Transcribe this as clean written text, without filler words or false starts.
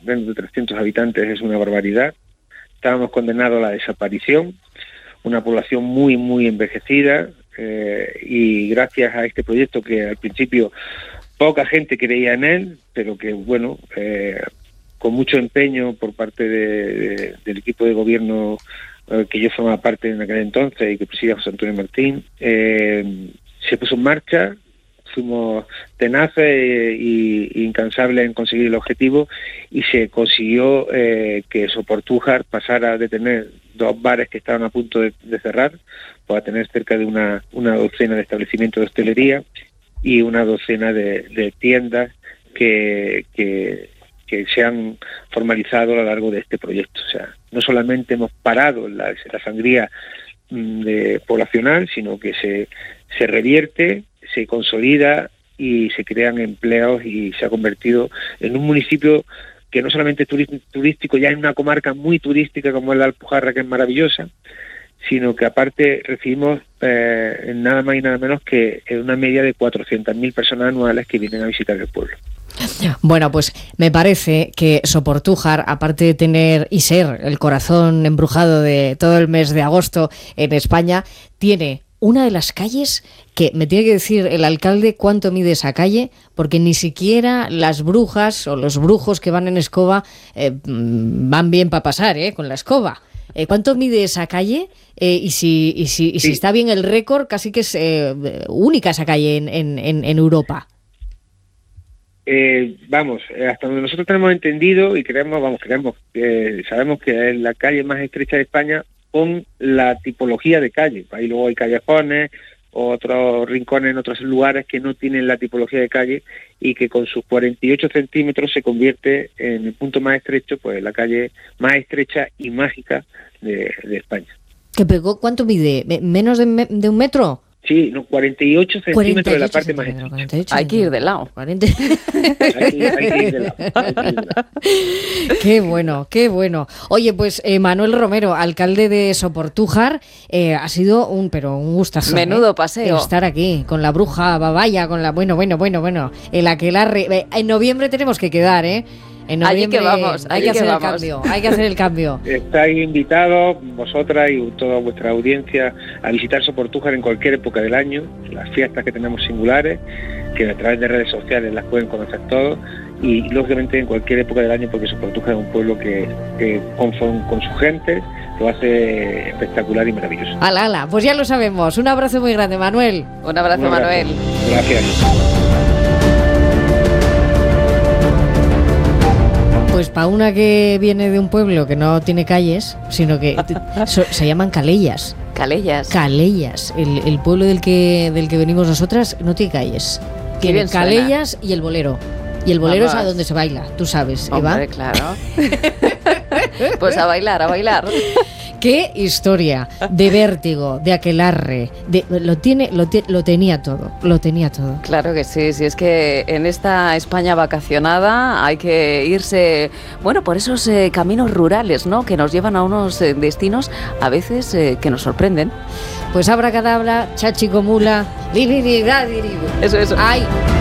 menos de 300 habitantes es una barbaridad. Estábamos condenados a la desaparición, una población muy, muy envejecida, y gracias a este proyecto que al principio poca gente creía en él, pero que, bueno, con mucho empeño por parte del equipo de gobierno que yo formaba parte en aquel entonces y que presidía José Antonio Martín, se puso en marcha. Fuimos tenaces e incansables en conseguir el objetivo y se consiguió que Soportújar pasara de tener 2 bares que estaban a punto de cerrar, pues a tener cerca de una docena de establecimientos de hostelería y una docena de tiendas que se han formalizado a lo largo de este proyecto. O sea, no solamente hemos parado la sangría poblacional, sino que se revierte, se consolida y se crean empleos y se ha convertido en un municipio que no solamente es turístico, ya en una comarca muy turística como es la Alpujarra, que es maravillosa, sino que aparte recibimos nada más y nada menos que una media de 400.000 personas anuales que vienen a visitar el pueblo. Bueno, pues me parece que Soportújar, aparte de tener y ser el corazón embrujado de todo el mes de agosto en España, tiene una de las calles que me tiene que decir el alcalde cuánto mide esa calle, porque ni siquiera las brujas o los brujos que van en escoba van bien para pasar con la escoba. ¿Cuánto mide esa calle? Y si está bien el récord, casi que es única esa calle en Europa. Hasta donde nosotros tenemos entendido y sabemos que es la calle más estrecha de España con la tipología de calle. Ahí luego hay callejones, otros rincones en otros lugares que no tienen la tipología de calle y que con sus 48 centímetros se convierte en el punto más estrecho, pues la calle más estrecha y mágica de España. ¿Cuánto mide? ¿Menos de 1 metro? Sí, 48 centímetros de la parte más estrecha. Hay que ir de lado. Hay que ir de lado. Qué bueno, qué bueno. Oye, pues Manuel Romero, alcalde de Soportújar, ha sido un gustazo. Menudo paseo. Estar aquí con la bruja Babaya, con la bueno, el aquelarre. En noviembre tenemos que quedar, En noviembre hay que hacer el cambio. Estáis invitados, vosotras y toda vuestra audiencia, a visitar Soportújar en cualquier época del año, las fiestas que tenemos singulares, que a través de redes sociales las pueden conocer todos, y lógicamente en cualquier época del año, porque Soportújar es un pueblo que con su gente lo hace espectacular y maravilloso. Ala, pues ya lo sabemos. Un abrazo muy grande, Manuel. Un abrazo, Manuel. Gracias. Pues para una que viene de un pueblo que no tiene calles, sino que se llaman Calellas. Calellas. El pueblo del que venimos nosotras no tiene calles. Tiene Calellas y el Bolero. Y el Bolero es a donde se baila, tú sabes, Eva. Hombre, claro. Pues a bailar. Qué historia de vértigo, de aquelarre, lo tenía todo. Claro que sí, es que en esta España vacacionada hay que irse, por esos caminos rurales, ¿no? Que nos llevan a unos destinos a veces que nos sorprenden. Pues abracadabra, chachicomula, Eso. ¡ay!